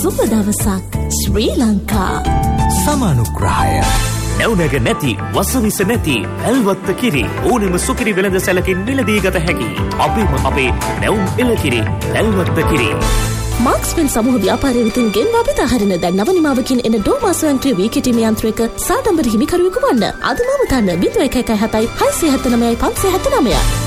සුබ දවසක් ශ්‍රී ලංකා. සමානුග්‍රහය නැවුනග නැති වසවිස නැති ඇල්වත්ත කිරි ඕනෙම සුකිරි වෙළඳ සැලකින් මිලදී ගත හැකි අපේ නැවුම් එළකිරි ඇල්වත්ත කිරි. මාක්ස්වෙල් සමූහ ව්‍යාපාරය වෙතින් ගෙන්වා බෙදා හරින දැන් නවනිමාවකින් එන ඩෝමා ස්වයංක්‍රීය වී කිටීම යන්ත්‍රයක සාඩම්බර හිමිකරුවෙකු වන්න. අද මම තන්න 0117 679 579.